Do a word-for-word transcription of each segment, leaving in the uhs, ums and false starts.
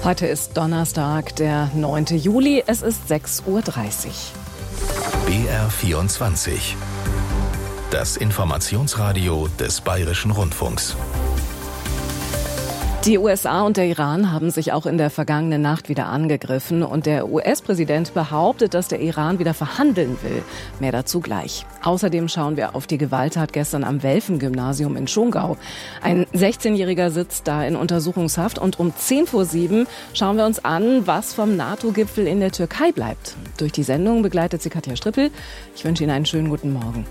Heute ist Donnerstag, der neunte Juli. Es ist sechs Uhr dreißig. B R vierundzwanzig. Das Informationsradio des Bayerischen Rundfunks. Die U S A und der Iran haben sich auch in der vergangenen Nacht wieder angegriffen und der U S-Präsident behauptet, dass der Iran wieder verhandeln will. Mehr dazu gleich. Außerdem schauen wir auf die Gewalttat gestern am Welfen-Gymnasium in Schongau. Ein sechzehnjähriger sitzt da in Untersuchungshaft und um zehn vor sieben schauen wir uns an, was vom NATO-Gipfel in der Türkei bleibt. Durch die Sendung begleitet sie Katja Strippel. Ich wünsche Ihnen einen schönen guten Morgen.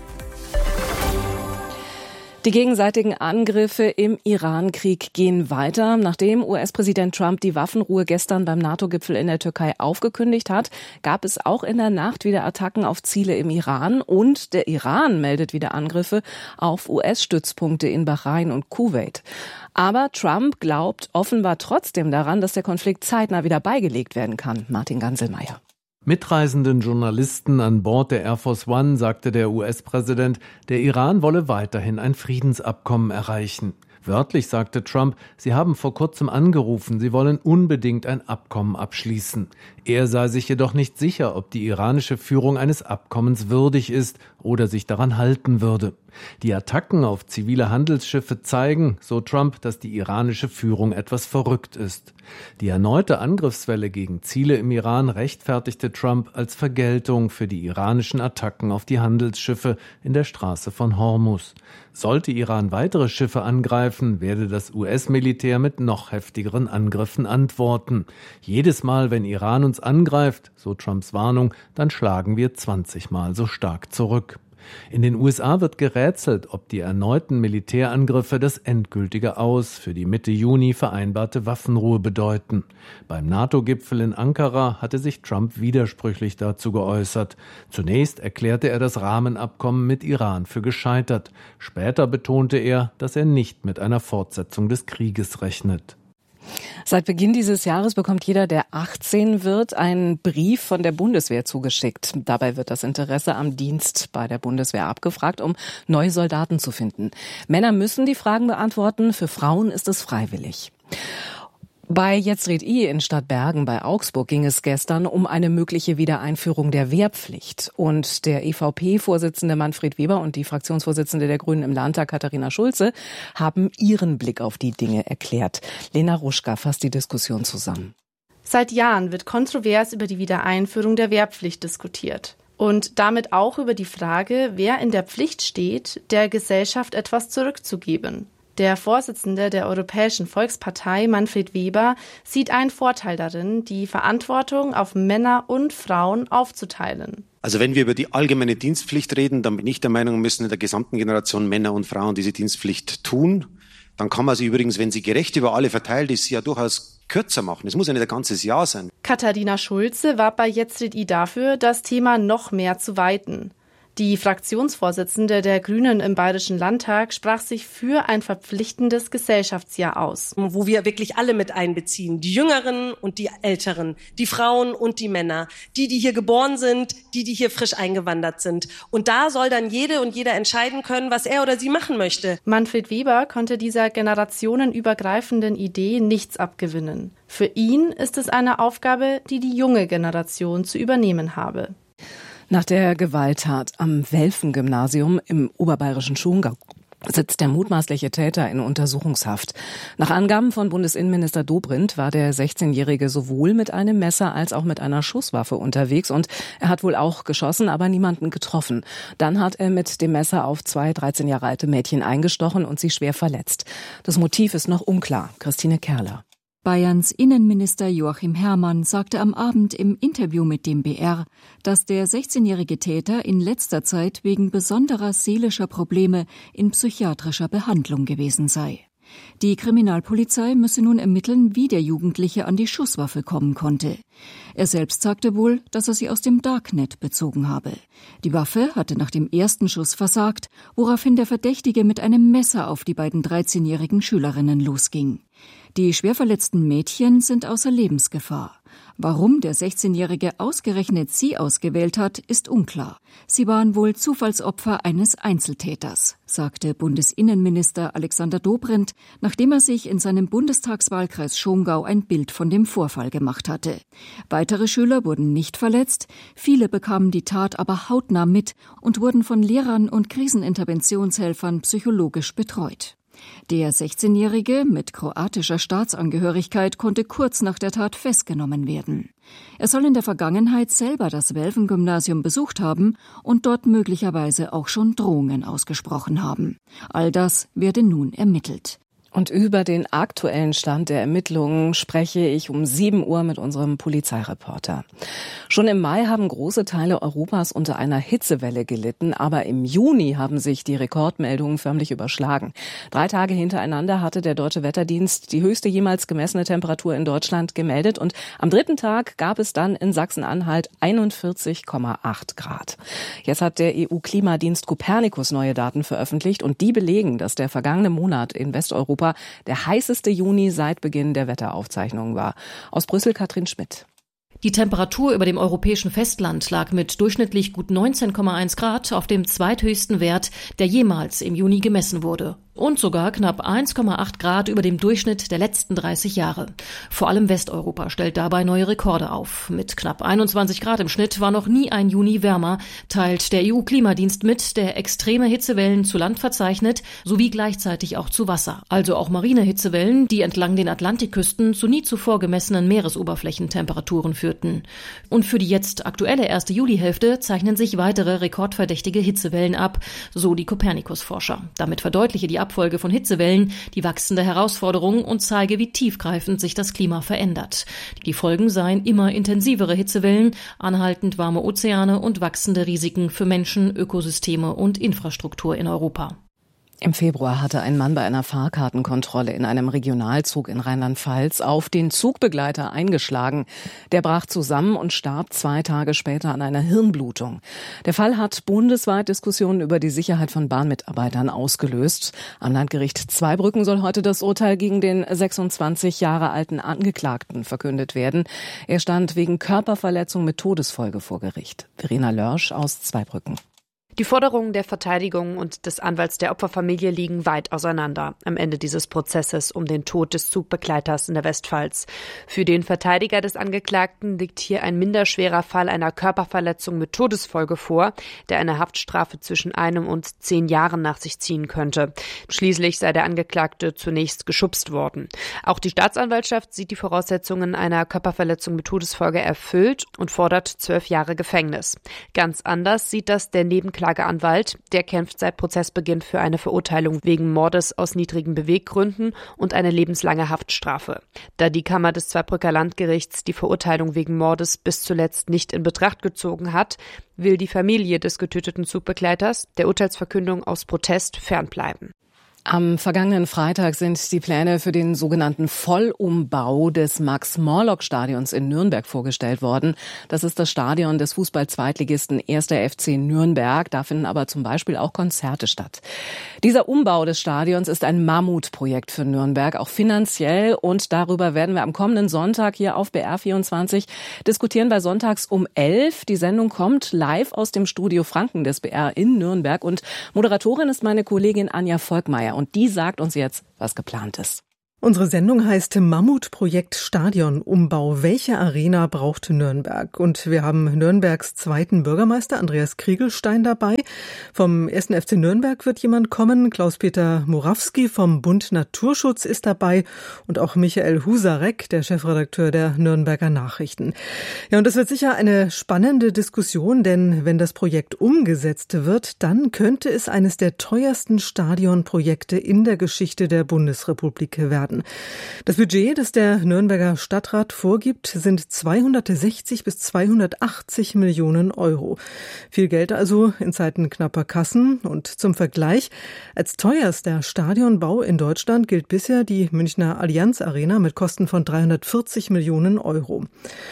Die gegenseitigen Angriffe im Iran-Krieg gehen weiter. Nachdem U S-Präsident Trump die Waffenruhe gestern beim NATO-Gipfel in der Türkei aufgekündigt hat, gab es auch in der Nacht wieder Attacken auf Ziele im Iran. Und der Iran meldet wieder Angriffe auf U S-Stützpunkte in Bahrain und Kuwait. Aber Trump glaubt offenbar trotzdem daran, dass der Konflikt zeitnah wieder beigelegt werden kann. Martin Ganselmeier. Mitreisenden Journalisten an Bord der Air Force One sagte der U S-Präsident, der Iran wolle weiterhin ein Friedensabkommen erreichen. Wörtlich sagte Trump, sie haben vor kurzem angerufen, sie wollen unbedingt ein Abkommen abschließen. Er sei sich jedoch nicht sicher, ob die iranische Führung eines Abkommens würdig ist oder sich daran halten würde. Die Attacken auf zivile Handelsschiffe zeigen, so Trump, dass die iranische Führung etwas verrückt ist. Die erneute Angriffswelle gegen Ziele im Iran rechtfertigte Trump als Vergeltung für die iranischen Attacken auf die Handelsschiffe in der Straße von Hormuz. Sollte Iran weitere Schiffe angreifen, werde das U S-Militär mit noch heftigeren Angriffen antworten. Jedes Mal, wenn Iran uns angreift, so Trumps Warnung, dann schlagen wir zwanzig Mal so stark zurück. In den U S A wird gerätselt, ob die erneuten Militärangriffe das endgültige Aus für die Mitte Juni vereinbarte Waffenruhe bedeuten. Beim NATO-Gipfel in Ankara hatte sich Trump widersprüchlich dazu geäußert. Zunächst erklärte er das Rahmenabkommen mit Iran für gescheitert. Später betonte er, dass er nicht mit einer Fortsetzung des Krieges rechnet. Seit Beginn dieses Jahres bekommt jeder, der achtzehn wird, einen Brief von der Bundeswehr zugeschickt. Dabei wird das Interesse am Dienst bei der Bundeswehr abgefragt, um neue Soldaten zu finden. Männer müssen die Fragen beantworten, für Frauen ist es freiwillig. Bei Jetzt red I in Stadtbergen bei Augsburg ging es gestern um eine mögliche Wiedereinführung der Wehrpflicht. Und der E V P-Vorsitzende Manfred Weber und die Fraktionsvorsitzende der Grünen im Landtag Katharina Schulze haben ihren Blick auf die Dinge erklärt. Lena Ruschka fasst die Diskussion zusammen. Seit Jahren wird kontrovers über die Wiedereinführung der Wehrpflicht diskutiert. Und damit auch über die Frage, wer in der Pflicht steht, der Gesellschaft etwas zurückzugeben. Der Vorsitzende der Europäischen Volkspartei, Manfred Weber, sieht einen Vorteil darin, die Verantwortung auf Männer und Frauen aufzuteilen. Also wenn wir über die allgemeine Dienstpflicht reden, dann bin ich der Meinung, müssen in der gesamten Generation Männer und Frauen diese Dienstpflicht tun. Dann kann man sie übrigens, wenn sie gerecht über alle verteilt ist, ja durchaus kürzer machen. Es muss ja nicht ein ganzes Jahr sein. Katharina Schulze war bei Jetzt red I dafür, das Thema noch mehr zu weiten. Die Fraktionsvorsitzende der Grünen im Bayerischen Landtag sprach sich für ein verpflichtendes Gesellschaftsjahr aus. Wo wir wirklich alle mit einbeziehen, die Jüngeren und die Älteren, die Frauen und die Männer, die, die hier geboren sind, die, die hier frisch eingewandert sind. Und da soll dann jede und jeder entscheiden können, was er oder sie machen möchte. Manfred Weber konnte dieser generationenübergreifenden Idee nichts abgewinnen. Für ihn ist es eine Aufgabe, die die junge Generation zu übernehmen habe. Nach der Gewalttat am Welfen-Gymnasium im oberbayerischen Schongau sitzt der mutmaßliche Täter in Untersuchungshaft. Nach Angaben von Bundesinnenminister Dobrindt war der sechzehnjährige sowohl mit einem Messer als auch mit einer Schusswaffe unterwegs und er hat wohl auch geschossen, aber niemanden getroffen. Dann hat er mit dem Messer auf zwei dreizehn Jahre alte Mädchen eingestochen und sie schwer verletzt. Das Motiv ist noch unklar. Christine Kerler. Bayerns Innenminister Joachim Herrmann sagte am Abend im Interview mit dem B R, dass der sechzehnjährige Täter in letzter Zeit wegen besonderer seelischer Probleme in psychiatrischer Behandlung gewesen sei. Die Kriminalpolizei müsse nun ermitteln, wie der Jugendliche an die Schusswaffe kommen konnte. Er selbst sagte wohl, dass er sie aus dem Darknet bezogen habe. Die Waffe hatte nach dem ersten Schuss versagt, woraufhin der Verdächtige mit einem Messer auf die beiden dreizehnjährigen Schülerinnen losging. Die schwer verletzten Mädchen sind außer Lebensgefahr. Warum der sechzehnjährige ausgerechnet sie ausgewählt hat, ist unklar. Sie waren wohl Zufallsopfer eines Einzeltäters, sagte Bundesinnenminister Alexander Dobrindt, nachdem er sich in seinem Bundestagswahlkreis Schongau ein Bild von dem Vorfall gemacht hatte. Weitere Schüler wurden nicht verletzt, viele bekamen die Tat aber hautnah mit und wurden von Lehrern und Kriseninterventionshelfern psychologisch betreut. Der sechzehnjährige mit kroatischer Staatsangehörigkeit konnte kurz nach der Tat festgenommen werden. Er soll in der Vergangenheit selber das Welfen-Gymnasium besucht haben und dort möglicherweise auch schon Drohungen ausgesprochen haben. All das werde nun ermittelt. Und über den aktuellen Stand der Ermittlungen spreche ich um sieben Uhr mit unserem Polizeireporter. Schon im Mai haben große Teile Europas unter einer Hitzewelle gelitten, aber im Juni haben sich die Rekordmeldungen förmlich überschlagen. Drei Tage hintereinander hatte der Deutsche Wetterdienst die höchste jemals gemessene Temperatur in Deutschland gemeldet und am dritten Tag gab es dann in Sachsen-Anhalt einundvierzig Komma acht Grad. Jetzt hat der E U-Klimadienst Copernicus neue Daten veröffentlicht und die belegen, dass der vergangene Monat in Westeuropa der heißeste Juni seit Beginn der Wetteraufzeichnungen war. Aus Brüssel Katrin Schmidt. Die Temperatur über dem europäischen Festland lag mit durchschnittlich gut neunzehn Komma eins Grad auf dem zweithöchsten Wert, der jemals im Juni gemessen wurde. Und sogar knapp eins Komma acht Grad über dem Durchschnitt der letzten dreißig Jahre. Vor allem Westeuropa stellt dabei neue Rekorde auf. Mit knapp einundzwanzig Grad im Schnitt war noch nie ein Juni wärmer, teilt der E U-Klimadienst mit, der extreme Hitzewellen zu Land verzeichnet, sowie gleichzeitig auch zu Wasser. Also auch marine Hitzewellen, die entlang den Atlantikküsten zu nie zuvor gemessenen Meeresoberflächentemperaturen führten. Und für die jetzt aktuelle erste Julihälfte zeichnen sich weitere rekordverdächtige Hitzewellen ab, so die Copernicus-Forscher. Damit verdeutliche die Abfolge von Hitzewellen die wachsende Herausforderung und zeige, wie tiefgreifend sich das Klima verändert. Die Folgen seien immer intensivere Hitzewellen, anhaltend warme Ozeane und wachsende Risiken für Menschen, Ökosysteme und Infrastruktur in Europa. Im Februar hatte ein Mann bei einer Fahrkartenkontrolle in einem Regionalzug in Rheinland-Pfalz auf den Zugbegleiter eingeschlagen. Der brach zusammen und starb zwei Tage später an einer Hirnblutung. Der Fall hat bundesweit Diskussionen über die Sicherheit von Bahnmitarbeitern ausgelöst. Am Landgericht Zweibrücken soll heute das Urteil gegen den sechsundzwanzig Jahre alten Angeklagten verkündet werden. Er stand wegen Körperverletzung mit Todesfolge vor Gericht. Verena Lörsch aus Zweibrücken. Die Forderungen der Verteidigung und des Anwalts der Opferfamilie liegen weit auseinander am Ende dieses Prozesses um den Tod des Zugbegleiters in der Westpfalz. Für den Verteidiger des Angeklagten liegt hier ein minderschwerer Fall einer Körperverletzung mit Todesfolge vor, der eine Haftstrafe zwischen einem und zehn Jahren nach sich ziehen könnte. Schließlich sei der Angeklagte zunächst geschubst worden. Auch die Staatsanwaltschaft sieht die Voraussetzungen einer Körperverletzung mit Todesfolge erfüllt und fordert zwölf Jahre Gefängnis. Ganz anders sieht das der Nebenklagende Anwalt, der kämpft seit Prozessbeginn für eine Verurteilung wegen Mordes aus niedrigen Beweggründen und eine lebenslange Haftstrafe. Da die Kammer des Zweibrücker Landgerichts die Verurteilung wegen Mordes bis zuletzt nicht in Betracht gezogen hat, will die Familie des getöteten Zugbegleiters der Urteilsverkündung aus Protest fernbleiben. Am vergangenen Freitag sind die Pläne für den sogenannten Vollumbau des Max-Morlock-Stadions in Nürnberg vorgestellt worden. Das ist das Stadion des Fußball-Zweitligisten erster F C Nürnberg. Da finden aber zum Beispiel auch Konzerte statt. Dieser Umbau des Stadions ist ein Mammutprojekt für Nürnberg, auch finanziell. Und darüber werden wir am kommenden Sonntag hier auf B R vierundzwanzig diskutieren bei Sonntags um elf. Die Sendung kommt live aus dem Studio Franken des B R in Nürnberg. Und Moderatorin ist meine Kollegin Anja Volkmeier. Und die sagt uns jetzt, was geplant ist. Unsere Sendung heißt Mammutprojekt Stadionumbau. Welche Arena braucht Nürnberg? Und wir haben Nürnbergs zweiten Bürgermeister Andreas Kriegelstein dabei. Vom ersten F C Nürnberg wird jemand kommen. Klaus-Peter Morawski vom Bund Naturschutz ist dabei. Und auch Michael Husarek, der Chefredakteur der Nürnberger Nachrichten. Ja, und das wird sicher eine spannende Diskussion, denn wenn das Projekt umgesetzt wird, dann könnte es eines der teuersten Stadionprojekte in der Geschichte der Bundesrepublik werden. Das Budget, das der Nürnberger Stadtrat vorgibt, sind zweihundertsechzig bis zweihundertachtzig Millionen Euro. Viel Geld also in Zeiten knapper Kassen. Und zum Vergleich, als teuerster Stadionbau in Deutschland gilt bisher die Münchner Allianz Arena mit Kosten von dreihundertvierzig Millionen Euro.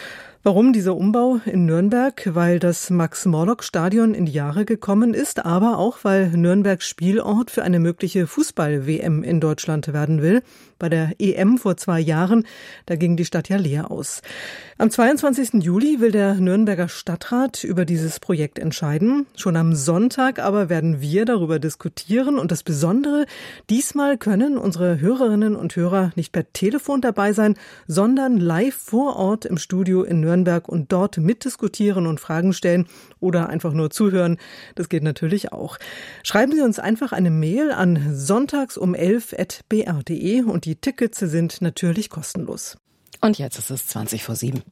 Warum dieser Umbau in Nürnberg? Weil das Max-Morlock-Stadion in die Jahre gekommen ist, aber auch, weil Nürnberg Spielort für eine mögliche Fußball-W M in Deutschland werden will. bei der E M vor zwei Jahren. Da ging die Stadt ja leer aus. Am zweiundzwanzigsten Juli will der Nürnberger Stadtrat über dieses Projekt entscheiden. Schon am Sonntag aber werden wir darüber diskutieren. Und das Besondere, diesmal können unsere Hörerinnen und Hörer nicht per Telefon dabei sein, sondern live vor Ort im Studio in Nürnberg und dort mitdiskutieren und Fragen stellen oder einfach nur zuhören. Das geht natürlich auch. Schreiben Sie uns einfach eine Mail an sonntags um elf at b r punkt d e und die Tickets sind natürlich kostenlos. Und jetzt ist es zwanzig vor sieben.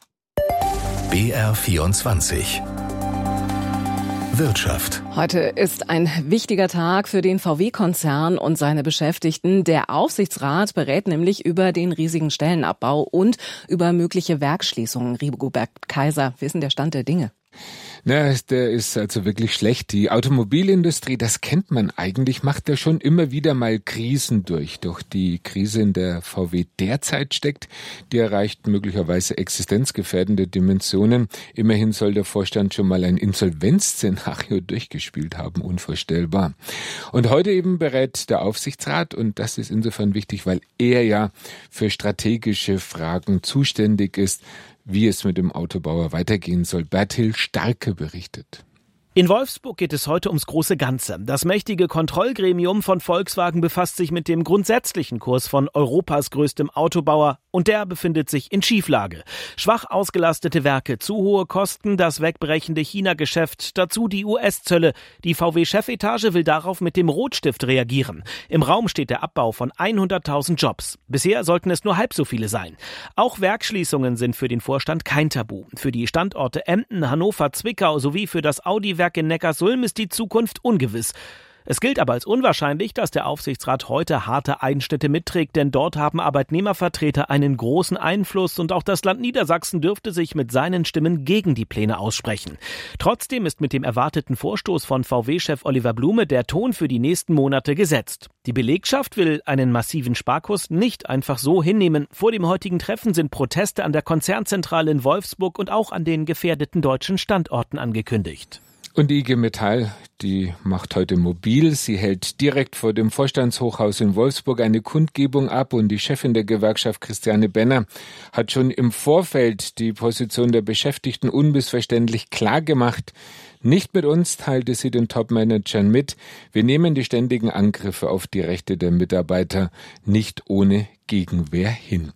B R vierundzwanzig. Wirtschaft. Heute ist ein wichtiger Tag für den V W-Konzern und seine Beschäftigten. Der Aufsichtsrat berät nämlich über den riesigen Stellenabbau und über mögliche Werksschließungen. Rigobert Kaiser, wie ist denn der Stand der Dinge? Na, der ist also wirklich schlecht. Die Automobilindustrie, das kennt man eigentlich, macht ja schon immer wieder mal Krisen durch. Doch die Krise, in der V W derzeit steckt, die erreicht möglicherweise existenzgefährdende Dimensionen. Immerhin soll der Vorstand schon mal ein Insolvenzszenario durchgespielt haben, unvorstellbar. Und heute eben berät der Aufsichtsrat, und das ist insofern wichtig, weil er ja für strategische Fragen zuständig ist, wie es mit dem Autobauer weitergehen soll. Bertil Starke berichtet. In Wolfsburg geht es heute ums große Ganze. Das mächtige Kontrollgremium von Volkswagen befasst sich mit dem grundsätzlichen Kurs von Europas größtem Autobauer, und der befindet sich in Schieflage. Schwach ausgelastete Werke, zu hohe Kosten, das wegbrechende China-Geschäft, dazu die U S-Zölle. Die V W-Chefetage will darauf mit dem Rotstift reagieren. Im Raum steht der Abbau von hunderttausend Jobs. Bisher sollten es nur halb so viele sein. Auch Werksschließungen sind für den Vorstand kein Tabu. Für die Standorte Emden, Hannover, Zwickau sowie für das Audi-Werk in Neckarsulm ist die Zukunft ungewiss. Es gilt aber als unwahrscheinlich, dass der Aufsichtsrat heute harte Einschnitte mitträgt, denn dort haben Arbeitnehmervertreter einen großen Einfluss und auch das Land Niedersachsen dürfte sich mit seinen Stimmen gegen die Pläne aussprechen. Trotzdem ist mit dem erwarteten Vorstoß von V W-Chef Oliver Blume der Ton für die nächsten Monate gesetzt. Die Belegschaft will einen massiven Sparkurs nicht einfach so hinnehmen. Vor dem heutigen Treffen sind Proteste an der Konzernzentrale in Wolfsburg und auch an den gefährdeten deutschen Standorten angekündigt. Und die I G Metall, die macht heute mobil. Sie hält direkt vor dem Vorstandshochhaus in Wolfsburg eine Kundgebung ab, und die Chefin der Gewerkschaft, Christiane Benner, hat schon im Vorfeld die Position der Beschäftigten unmissverständlich klar gemacht. Nicht mit uns, teilte sie den Top-Managern mit. Wir nehmen die ständigen Angriffe auf die Rechte der Mitarbeiter nicht ohne Gegenwehr hin.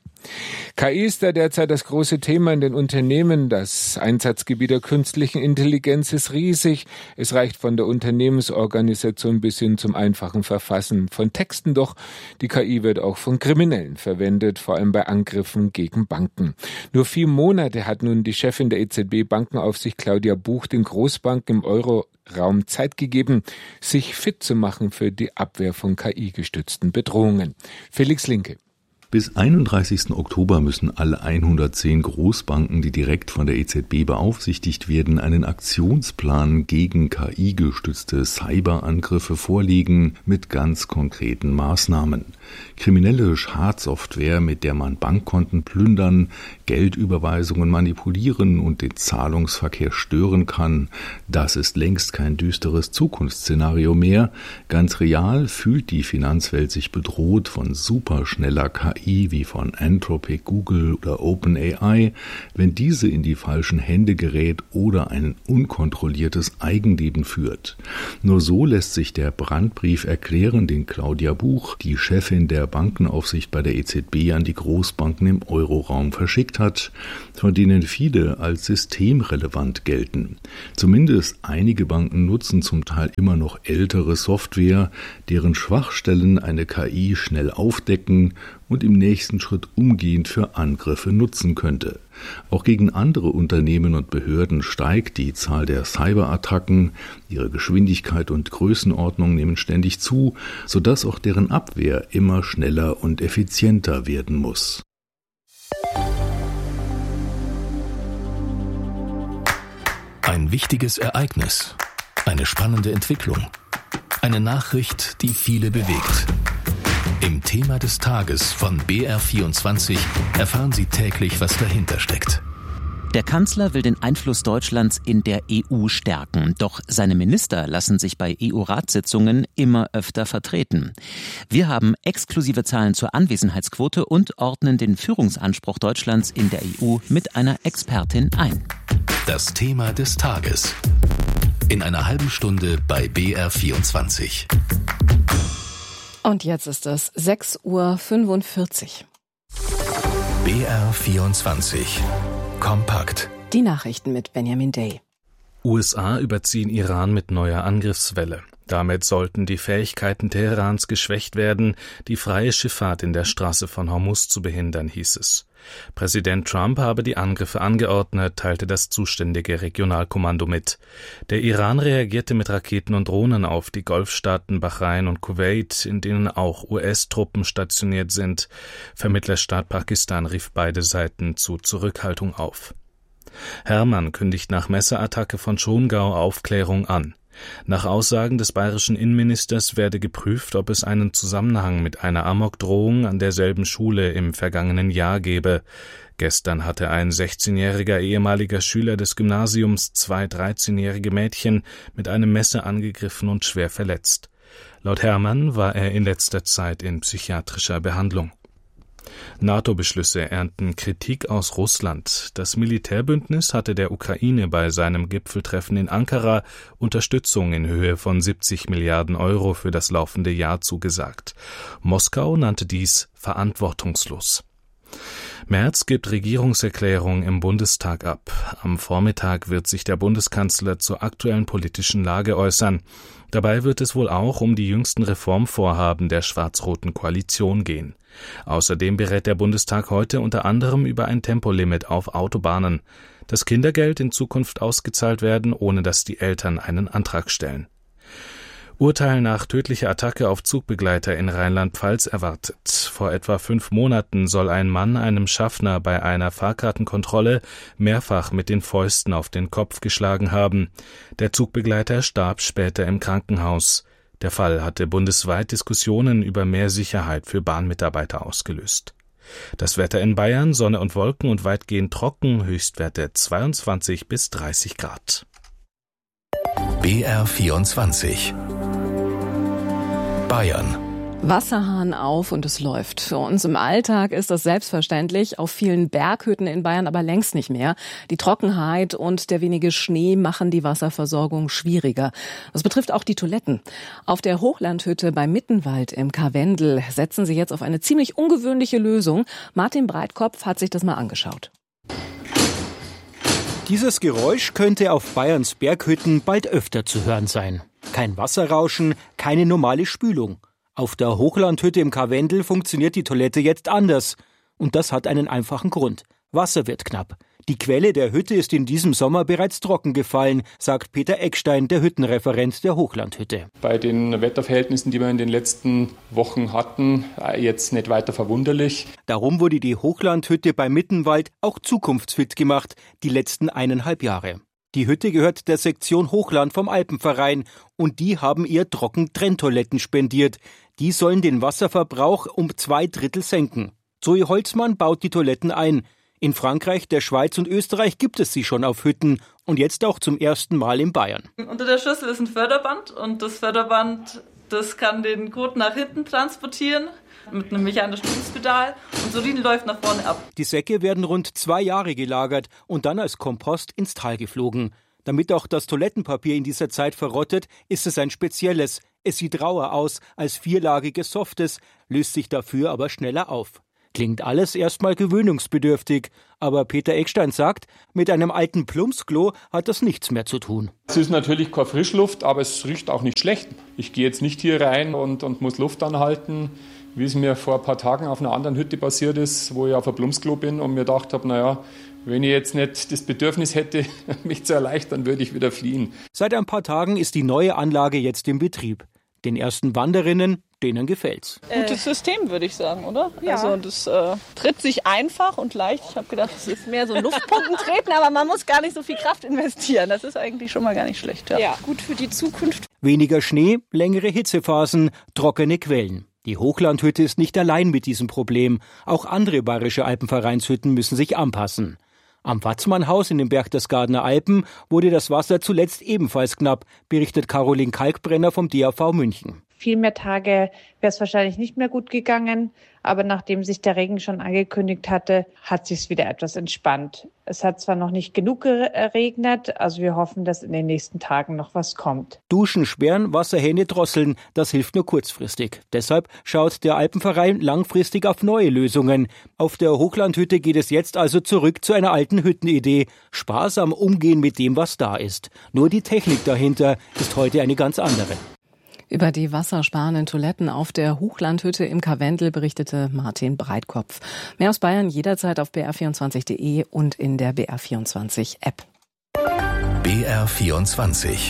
K I ist da derzeit das große Thema in den Unternehmen. Das Einsatzgebiet der künstlichen Intelligenz ist riesig. Es reicht von der Unternehmensorganisation bis hin zum einfachen Verfassen von Texten. Doch die K I wird auch von Kriminellen verwendet, vor allem bei Angriffen gegen Banken. Nur vier Monate hat nun die Chefin der E Z B-Bankenaufsicht, Claudia Buch, den Großbanken im Euro-Raum Zeit gegeben, sich fit zu machen für die Abwehr von K I-gestützten Bedrohungen. Felix Linke. Bis einunddreißigsten Oktober müssen alle hundertzehn Großbanken, die direkt von der E Z B beaufsichtigt werden, einen Aktionsplan gegen K I-gestützte Cyberangriffe vorlegen mit ganz konkreten Maßnahmen. Kriminelle Schadsoftware, mit der man Bankkonten plündern, Geldüberweisungen manipulieren und den Zahlungsverkehr stören kann, das ist längst kein düsteres Zukunftsszenario mehr. Ganz real fühlt die Finanzwelt sich bedroht von superschneller K I wie von Anthropic, Google oder OpenAI, wenn diese in die falschen Hände gerät oder ein unkontrolliertes Eigenleben führt. Nur so lässt sich der Brandbrief erklären, den Claudia Buch, die Chefin der Bankenaufsicht bei der E Z B, an die Großbanken im Euroraum verschickt hat, von denen viele als systemrelevant gelten. Zumindest einige Banken nutzen zum Teil immer noch ältere Software, deren Schwachstellen eine K I schnell aufdecken und im nächsten Schritt umgehend für Angriffe nutzen könnte. Auch gegen andere Unternehmen und Behörden steigt die Zahl der Cyberattacken. Ihre Geschwindigkeit und Größenordnung nehmen ständig zu, sodass auch deren Abwehr immer schneller und effizienter werden muss. Ein wichtiges Ereignis, eine spannende Entwicklung, eine Nachricht, die viele bewegt. Im Thema des Tages von B R vierundzwanzig erfahren Sie täglich, was dahinter steckt. Der Kanzler will den Einfluss Deutschlands in der E U stärken. Doch seine Minister lassen sich bei E U-Ratssitzungen immer öfter vertreten. Wir haben exklusive Zahlen zur Anwesenheitsquote und ordnen den Führungsanspruch Deutschlands in der E U mit einer Expertin ein. Das Thema des Tages. In einer halben Stunde bei B R vierundzwanzig. Und jetzt ist es sechs Uhr fünfundvierzig. B R vierundzwanzig. Kompakt. Die Nachrichten mit Benjamin Day. U S A überziehen Iran mit neuer Angriffswelle. Damit sollten die Fähigkeiten Teherans geschwächt werden, die freie Schifffahrt in der Straße von Hormuz zu behindern, hieß es. Präsident Trump habe die Angriffe angeordnet, teilte das zuständige Regionalkommando mit. Der Iran reagierte mit Raketen und Drohnen auf die Golfstaaten Bahrain und Kuwait, in denen auch U S-Truppen stationiert sind. Vermittlerstaat Pakistan rief beide Seiten zu Zurückhaltung auf. Hermann kündigt nach Messerattacke von Schongau Aufklärung an. Nach Aussagen des bayerischen Innenministers werde geprüft, ob es einen Zusammenhang mit einer Amokdrohung an derselben Schule im vergangenen Jahr gebe. Gestern hatte ein sechzehnjähriger ehemaliger Schüler des Gymnasiums zwei dreizehnjährige Mädchen mit einem Messer angegriffen und schwer verletzt. Laut Hermann war er in letzter Zeit in psychiatrischer Behandlung. NATO-Beschlüsse ernten Kritik aus Russland. Das Militärbündnis hatte der Ukraine bei seinem Gipfeltreffen in Ankara Unterstützung in Höhe von siebzig Milliarden Euro für das laufende Jahr zugesagt. Moskau nannte dies verantwortungslos. Merz gibt Regierungserklärung im Bundestag ab. Am Vormittag wird sich der Bundeskanzler zur aktuellen politischen Lage äußern. Dabei wird es wohl auch um die jüngsten Reformvorhaben der schwarz-roten Koalition gehen. Außerdem berät der Bundestag heute unter anderem über ein Tempolimit auf Autobahnen. Das Kindergeld in Zukunft ausgezahlt werden, ohne dass die Eltern einen Antrag stellen. Urteil nach tödlicher Attacke auf Zugbegleiter in Rheinland-Pfalz erwartet. Vor etwa fünf Monaten soll ein Mann einem Schaffner bei einer Fahrkartenkontrolle mehrfach mit den Fäusten auf den Kopf geschlagen haben. Der Zugbegleiter starb später im Krankenhaus. Der Fall hatte bundesweit Diskussionen über mehr Sicherheit für Bahnmitarbeiter ausgelöst. Das Wetter in Bayern: Sonne und Wolken und weitgehend trocken, Höchstwerte zweiundzwanzig bis dreißig Grad. B R vierundzwanzig. Bayern. Wasserhahn auf und es läuft. Für uns im Alltag ist das selbstverständlich, auf vielen Berghütten in Bayern aber längst nicht mehr. Die Trockenheit und der wenige Schnee machen die Wasserversorgung schwieriger. Das betrifft auch die Toiletten. Auf der Hochlandhütte bei Mittenwald im Karwendel setzen sie jetzt auf eine ziemlich ungewöhnliche Lösung. Martin Breitkopf hat sich das mal angeschaut. Dieses Geräusch könnte auf Bayerns Berghütten bald öfter zu hören sein. Kein Wasserrauschen, keine normale Spülung. Auf der Hochlandhütte im Karwendel funktioniert die Toilette jetzt anders. Und das hat einen einfachen Grund. Wasser wird knapp. Die Quelle der Hütte ist in diesem Sommer bereits trocken gefallen, sagt Peter Eckstein, der Hüttenreferent der Hochlandhütte. Bei den Wetterverhältnissen, die wir in den letzten Wochen hatten, jetzt nicht weiter verwunderlich. Darum wurde die Hochlandhütte bei Mittenwald auch zukunftsfit gemacht, die letzten eineinhalb Jahre. Die Hütte gehört der Sektion Hochland vom Alpenverein und die haben ihr Trockentrenntoiletten spendiert. Die sollen den Wasserverbrauch um zwei Drittel senken. Zoe Holzmann baut die Toiletten ein. In Frankreich, der Schweiz und Österreich gibt es sie schon auf Hütten und jetzt auch zum ersten Mal in Bayern. Unter der Schüssel ist ein Förderband und das Förderband, das kann den Kot nach hinten transportieren mit einem mechanischen Fußpedal und so Urin läuft nach vorne ab. Die Säcke werden rund zwei Jahre gelagert und dann als Kompost ins Tal geflogen. Damit auch das Toilettenpapier in dieser Zeit verrottet, ist es ein spezielles. Es sieht rauer aus als vierlagiges Softes, löst sich dafür aber schneller auf. Klingt alles erstmal gewöhnungsbedürftig, aber Peter Eckstein sagt, mit einem alten Plumpsklo hat das nichts mehr zu tun. Es ist natürlich keine Frischluft, aber es riecht auch nicht schlecht. Ich gehe jetzt nicht hier rein und, und muss Luft anhalten, wie es mir vor ein paar Tagen auf einer anderen Hütte passiert ist, wo ich auf ein Plumpsklo bin und mir gedacht habe, naja, wenn ich jetzt nicht das Bedürfnis hätte, mich zu erleichtern, würde ich wieder fliehen. Seit ein paar Tagen ist die neue Anlage jetzt im Betrieb. Den ersten Wanderinnen, denen gefällt's. Gutes System, würde ich sagen, oder? Ja. Also das äh, tritt sich einfach und leicht. Ich habe gedacht, es ist mehr so Luftpumpen treten, aber man muss gar nicht so viel Kraft investieren. Das ist eigentlich schon mal gar nicht schlecht. Ja, ja, gut für die Zukunft. Weniger Schnee, längere Hitzephasen, trockene Quellen. Die Hochlandhütte ist nicht allein mit diesem Problem. Auch andere bayerische Alpenvereinshütten müssen sich anpassen. Am Watzmannhaus in den Berchtesgadener Alpen wurde das Wasser zuletzt ebenfalls knapp, berichtet Caroline Kalkbrenner vom D A V München. Viel mehr Tage wäre es wahrscheinlich nicht mehr gut gegangen. Aber nachdem sich der Regen schon angekündigt hatte, hat sich es wieder etwas entspannt. Es hat zwar noch nicht genug geregnet, also wir hoffen, dass in den nächsten Tagen noch was kommt. Duschen sperren, Wasserhähne drosseln, das hilft nur kurzfristig. Deshalb schaut der Alpenverein langfristig auf neue Lösungen. Auf der Hochlandhütte geht es jetzt also zurück zu einer alten Hüttenidee. Sparsam umgehen mit dem, was da ist. Nur die Technik dahinter ist heute eine ganz andere. Über die wassersparenden Toiletten auf der Hochlandhütte im Karwendel berichtete Martin Breitkopf. Mehr aus Bayern jederzeit auf b r vierundzwanzig punkt d e und in der B R vierundzwanzig App. B R vierundzwanzig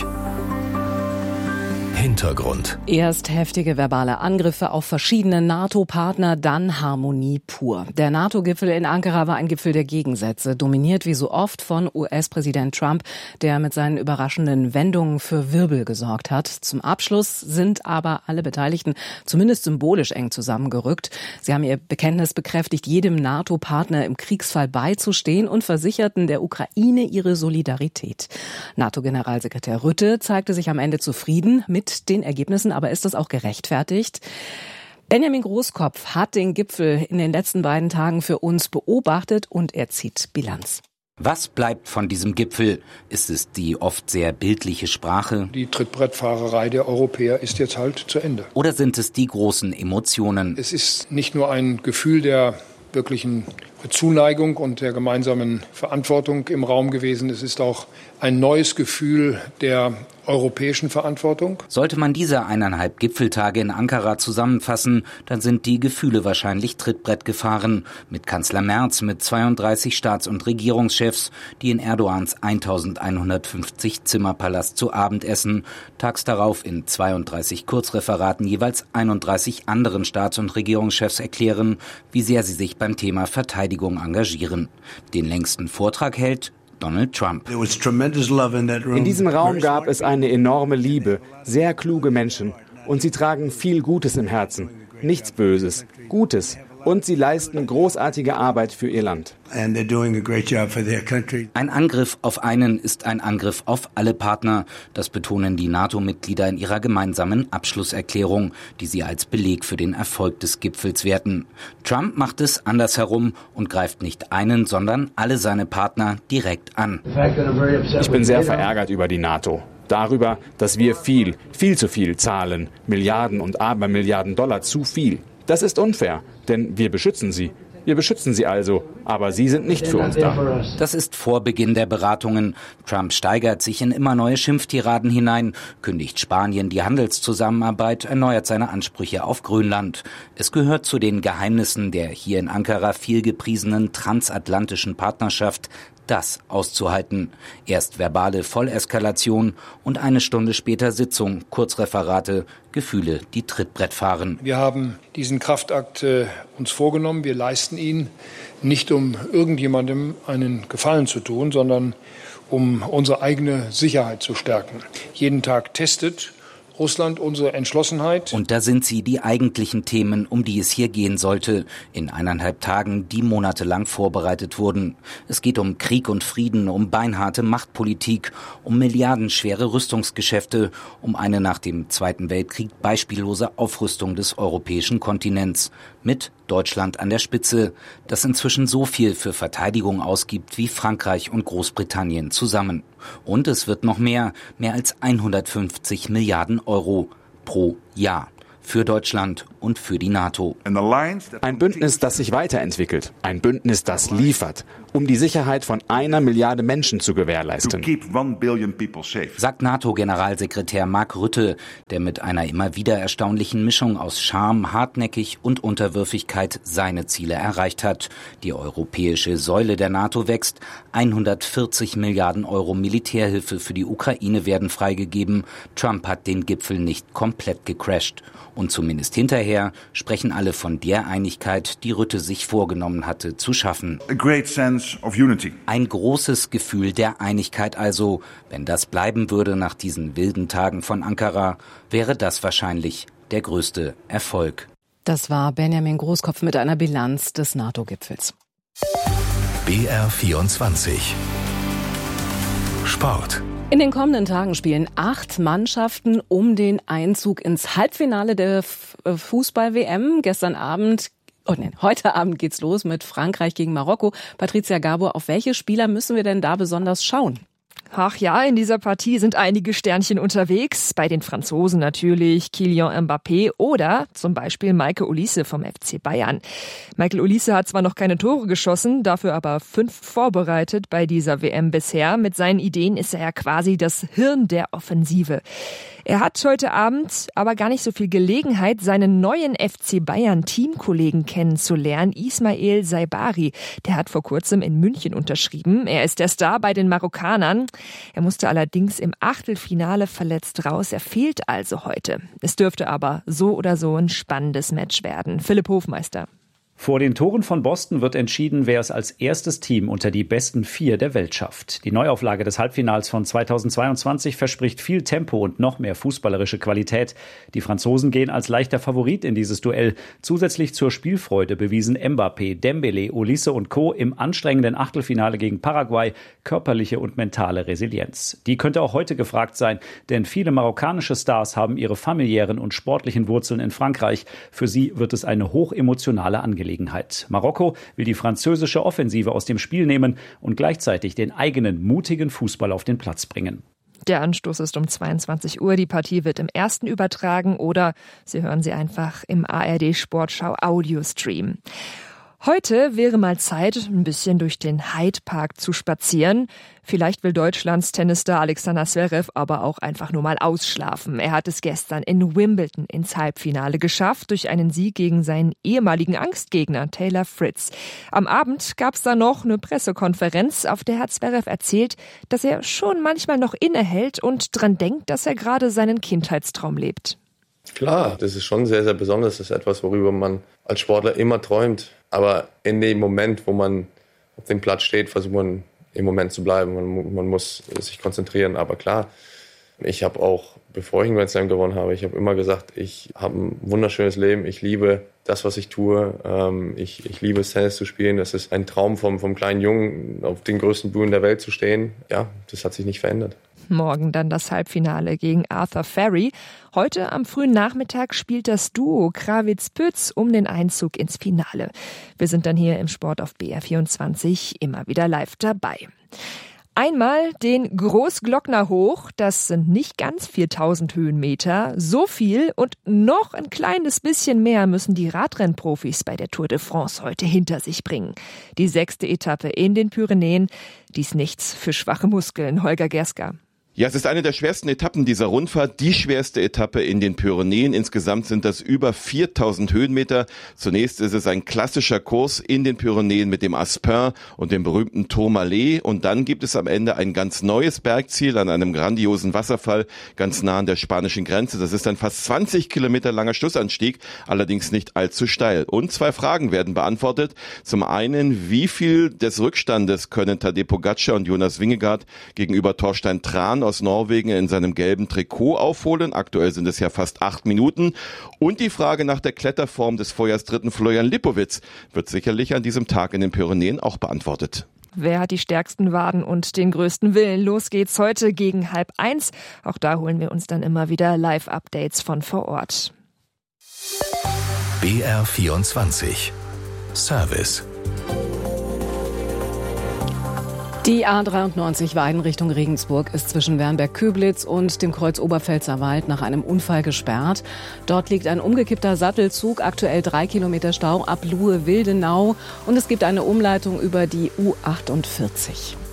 Hintergrund. Erst heftige verbale Angriffe auf verschiedene NATO-Partner, dann Harmonie pur. Der NATO-Gipfel in Ankara war ein Gipfel der Gegensätze, dominiert wie so oft von U S-Präsident Trump, der mit seinen überraschenden Wendungen für Wirbel gesorgt hat. Zum Abschluss sind aber alle Beteiligten zumindest symbolisch eng zusammengerückt. Sie haben ihr Bekenntnis bekräftigt, jedem NATO-Partner im Kriegsfall beizustehen und versicherten der Ukraine ihre Solidarität. NATO-Generalsekretär Rutte zeigte sich am Ende zufrieden mit den Ergebnissen, aber ist das auch gerechtfertigt? Benjamin Großkopf hat den Gipfel in den letzten beiden Tagen für uns beobachtet und er zieht Bilanz. Was bleibt von diesem Gipfel? Ist es die oft sehr bildliche Sprache? Die Trittbrettfahrerei der Europäer ist jetzt halt zu Ende. Oder sind es die großen Emotionen? Es ist nicht nur ein Gefühl der wirklichen Zuneigung und der gemeinsamen Verantwortung im Raum gewesen. Es ist auch ein neues Gefühl der europäischen Verantwortung. Sollte man diese eineinhalb Gipfeltage in Ankara zusammenfassen, dann sind die Gefühle wahrscheinlich Trittbrett gefahren. Mit Kanzler Merz, mit zweiunddreißig Staats- und Regierungschefs, die in Erdogans eintausendeinhundertfünfzig Zimmerpalast zu Abend essen, tags darauf in zweiunddreißig Kurzreferaten jeweils einunddreißig anderen Staats- und Regierungschefs erklären, wie sehr sie sich beim Thema Verteidigung engagieren. Den längsten Vortrag hält Donald Trump. In diesem Raum gab es eine enorme Liebe, sehr kluge Menschen. Und sie tragen viel Gutes im Herzen. Nichts Böses, Gutes. Und sie leisten großartige Arbeit für ihr Land. Ein Angriff auf einen ist ein Angriff auf alle Partner. Das betonen die NATO-Mitglieder in ihrer gemeinsamen Abschlusserklärung, die sie als Beleg für den Erfolg des Gipfels werten. Trump macht es andersherum und greift nicht einen, sondern alle seine Partner direkt an. Ich bin sehr verärgert über die NATO. Darüber, dass wir viel, viel zu viel zahlen. Milliarden und Abermilliarden Dollar zu viel. Das ist unfair, denn wir beschützen sie. Wir beschützen sie also, aber sie sind nicht für uns da. Das ist vor Beginn der Beratungen. Trump steigert sich in immer neue Schimpftiraden hinein, kündigt Spanien die Handelszusammenarbeit, erneuert seine Ansprüche auf Grönland. Es gehört zu den Geheimnissen der hier in Ankara viel gepriesenen transatlantischen Partnerschaft, das auszuhalten. Erst verbale Volleskalation und eine Stunde später Sitzung, Kurzreferate, Gefühle, die Trittbrett fahren. Wir haben diesen Kraftakt äh, uns vorgenommen. Wir leisten ihn nicht, um irgendjemandem einen Gefallen zu tun, sondern um unsere eigene Sicherheit zu stärken. Jeden Tag testet Russland unsere Entschlossenheit. Und da sind sie, die eigentlichen Themen, um die es hier gehen sollte, in eineinhalb Tagen, die monatelang vorbereitet wurden. Es geht um Krieg und Frieden, um beinharte Machtpolitik, um milliardenschwere Rüstungsgeschäfte, um eine nach dem Zweiten Weltkrieg beispiellose Aufrüstung des europäischen Kontinents. Mit Deutschland an der Spitze, das inzwischen so viel für Verteidigung ausgibt wie Frankreich und Großbritannien zusammen. Und es wird noch mehr, mehr als hundertfünfzig Milliarden Euro pro Jahr für Deutschland und für die NATO. Ein Bündnis, das sich weiterentwickelt. Ein Bündnis, das liefert, um die Sicherheit von einer Milliarde Menschen zu gewährleisten. Sagt NATO-Generalsekretär Mark Rutte, der mit einer immer wieder erstaunlichen Mischung aus Charme, Hartnäckig und Unterwürfigkeit seine Ziele erreicht hat. Die europäische Säule der NATO wächst. hundertvierzig Milliarden Euro Militärhilfe für die Ukraine werden freigegeben. Trump hat den Gipfel nicht komplett gecrasht. Und zumindest hinterher sprechen alle von der Einigkeit, die Rutte sich vorgenommen hatte, zu schaffen. Ein großes Gefühl der Einigkeit also. Wenn das bleiben würde nach diesen wilden Tagen von Ankara, wäre das wahrscheinlich der größte Erfolg. Das war Benjamin Großkopf mit einer Bilanz des NATO-Gipfels. B R vierundzwanzig Sport. In den kommenden Tagen spielen acht Mannschaften um den Einzug ins Halbfinale der Fußball-W M. Gestern Abend, oh nein, heute Abend geht's los mit Frankreich gegen Marokko. Patricia Gabor, auf welche Spieler müssen wir denn da besonders schauen? Ach ja, in dieser Partie sind einige Sternchen unterwegs. Bei den Franzosen natürlich Kylian Mbappé oder zum Beispiel Michael Olise vom F C Bayern. Michael Olise hat zwar noch keine Tore geschossen, dafür aber fünf vorbereitet bei dieser W M bisher. Mit seinen Ideen ist er ja quasi das Hirn der Offensive. Er hat heute Abend aber gar nicht so viel Gelegenheit, seinen neuen F C Bayern-Teamkollegen kennenzulernen, Ismail Saibari. Der hat vor kurzem in München unterschrieben. Er ist der Star bei den Marokkanern. Er musste allerdings im Achtelfinale verletzt raus. Er fehlt also heute. Es dürfte aber so oder so ein spannendes Match werden. Philipp Hofmeister. Vor den Toren von Boston wird entschieden, wer es als erstes Team unter die besten vier der Welt schafft. Die Neuauflage des Halbfinals von zweitausendzweiundzwanzig verspricht viel Tempo und noch mehr fußballerische Qualität. Die Franzosen gehen als leichter Favorit in dieses Duell. Zusätzlich zur Spielfreude bewiesen Mbappé, Dembélé, Olise und Co. im anstrengenden Achtelfinale gegen Paraguay körperliche und mentale Resilienz. Die könnte auch heute gefragt sein, denn viele marokkanische Stars haben ihre familiären und sportlichen Wurzeln in Frankreich. Für sie wird es eine hochemotionale Angelegenheit. Marokko will die französische Offensive aus dem Spiel nehmen und gleichzeitig den eigenen mutigen Fußball auf den Platz bringen. Der Anstoß ist um zweiundzwanzig Uhr. Die Partie wird im Ersten übertragen oder Sie hören sie einfach im A R D Sportschau Audiostream. Heute wäre mal Zeit, ein bisschen durch den Hyde Park zu spazieren. Vielleicht will Deutschlands Tennisstar Alexander Zverev aber auch einfach nur mal ausschlafen. Er hat es gestern in Wimbledon ins Halbfinale geschafft durch einen Sieg gegen seinen ehemaligen Angstgegner Taylor Fritz. Am Abend gab es da noch eine Pressekonferenz, auf der hat Zverev erzählt, dass er schon manchmal noch innehält und dran denkt, dass er gerade seinen Kindheitstraum lebt. Klar, das ist schon sehr, sehr besonders. Das ist etwas, worüber man als Sportler immer träumt. Aber in dem Moment, wo man auf dem Platz steht, versucht man im Moment zu bleiben. Man, man muss sich konzentrieren. Aber klar, ich habe auch, bevor ich einen Grand Slam gewonnen habe, ich habe immer gesagt, ich habe ein wunderschönes Leben. Ich liebe das, was ich tue. Ich, ich liebe es, Tennis zu spielen. Das ist ein Traum vom, vom kleinen Jungen, auf den größten Bühnen der Welt zu stehen. Ja, das hat sich nicht verändert. Morgen dann das Halbfinale gegen Arthur Ferry. Heute am frühen Nachmittag spielt das Duo Krawitz-Pütz um den Einzug ins Finale. Wir sind dann hier im Sport auf B R vierundzwanzig immer wieder live dabei. Einmal den Großglockner hoch, das sind nicht ganz viertausend Höhenmeter. So viel und noch ein kleines bisschen mehr müssen die Radrennprofis bei der Tour de France heute hinter sich bringen. Die sechste Etappe in den Pyrenäen, dies nichts für schwache Muskeln. Holger Gerska. Ja, es ist eine der schwersten Etappen dieser Rundfahrt, die schwerste Etappe in den Pyrenäen. Insgesamt sind das über viertausend Höhenmeter. Zunächst ist es ein klassischer Kurs in den Pyrenäen mit dem Aspin und dem berühmten Tourmalet. Und dann gibt es am Ende ein ganz neues Bergziel an einem grandiosen Wasserfall ganz nah an der spanischen Grenze. Das ist ein fast zwanzig Kilometer langer Schlussanstieg, allerdings nicht allzu steil. Und zwei Fragen werden beantwortet. Zum einen, wie viel des Rückstandes können Tadej Pogačar und Jonas Vingegaard gegenüber Thorstein Tran aus Norwegen in seinem gelben Trikot aufholen. Aktuell sind es ja fast acht Minuten. Und die Frage nach der Kletterform des Vorjahrsdritten Florian Lipowitz wird sicherlich an diesem Tag in den Pyrenäen auch beantwortet. Wer hat die stärksten Waden und den größten Willen? Los geht's heute gegen halb eins. Auch da holen wir uns dann immer wieder Live-Updates von vor Ort. B R vierundzwanzig Service. Die A dreiundneunzig Weiden Richtung Regensburg ist zwischen Wernberg-Köblitz und dem Kreuz Oberpfälzer Wald nach einem Unfall gesperrt. Dort liegt ein umgekippter Sattelzug, aktuell drei Kilometer Stau ab Luhe-Wildenau und es gibt eine Umleitung über die U achtundvierzig.